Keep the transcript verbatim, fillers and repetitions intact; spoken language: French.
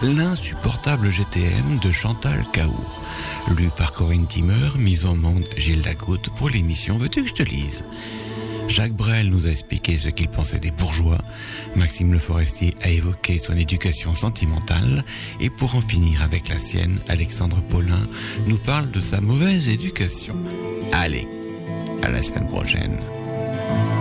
L'insupportable G T M de Chantal Cahour. Lu par Corinne Timmer, mise au monde Gilles Lagoutte pour l'émission Veux-tu que je te lise ? Jacques Brel nous a expliqué ce qu'il pensait des bourgeois. Maxime Le Forestier a évoqué son éducation sentimentale. Et pour en finir avec la sienne, Alexandre Paulin nous parle de sa mauvaise éducation. Allez, à la semaine prochaine.